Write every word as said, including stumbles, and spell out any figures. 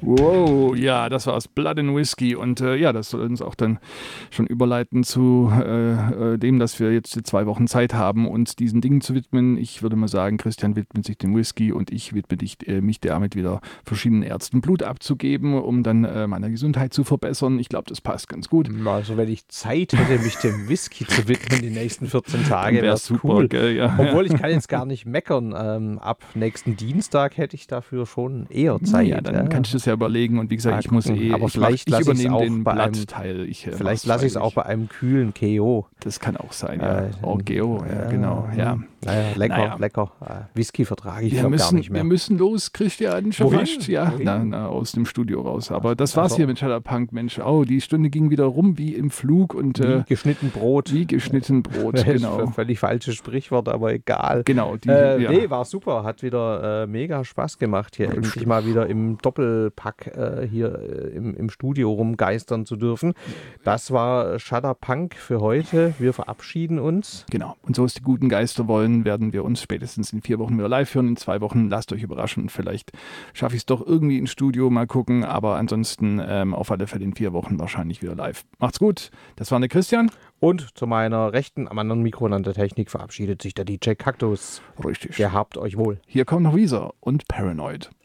Wow, ja, das war's. Blood and Whiskey. Und äh, ja, das soll uns auch dann schon überleiten zu äh, dem, dass wir jetzt zwei Wochen Zeit haben, uns diesen Dingen zu widmen. Ich würde mal sagen, Christian widmet sich dem Whisky und ich widme dich, äh, mich damit wieder verschiedenen Ärzten Blut abzugeben, um dann äh, meine Gesundheit zu verbessern. Ich glaube, das passt ganz gut. Also wenn ich Zeit hätte, mich dem Whisky zu widmen die nächsten vierzehn Tage, wäre es super, cool. Gell, ja. Obwohl, ich kann jetzt gar nicht meckern. Ähm, ab nächsten Dienstag hätte ich dafür schon eher Zeit. Ja, dann ja. kannst du es ja überlegen. Und wie gesagt, Mal ich muss eh, aber ich, vielleicht mach, ich lasse ich es übernehme auch den bei einem, Blattteil. Ich, äh, vielleicht lasse ich es auch bei einem kühlen K O. Das kann auch sein, ja. Äh, Orgeo, ja, ja, genau. Ja. Naja, lecker, Naja. lecker. Äh, Whisky vertrage ich Wir glaub, müssen, gar nicht mehr. wir müssen los, Christian, schon Wohin? fast. Ja, Wohin? na, na, aus dem Studio raus. Aber das war's Also- hier mit Shutterpunk, Mensch. Oh, die Stunde ging wieder rum wie im Flug und Wie äh, geschnitten Brot. wie geschnitten Brot, Das ist genau. ein völlig falsches Sprichwort, aber egal. Genau, die, Äh, ja. Nee, war super. Hat wieder äh, mega Spaß gemacht, hier endlich stimmt. mal wieder im Doppelpack äh, hier äh, im, im Studio rumgeistern zu dürfen. Das war Shutterpunk für heute. Wir verabschieden uns. Genau. Und so es die guten Geister wollen, werden wir uns spätestens in vier Wochen wieder live hören. In zwei Wochen lasst euch überraschen. Vielleicht schaffe ich es doch irgendwie ins Studio, mal gucken. Aber ansonsten ähm, auf alle Fälle in vier Wochen wahrscheinlich wieder live. Macht's gut. Das war der Christian. Und zu meiner Rechten am anderen Mikro an der Technik verabschiedet sich der D J Kaktus. Richtig. Gehabt euch wohl. Hier kommt noch Weezer und Paranoid.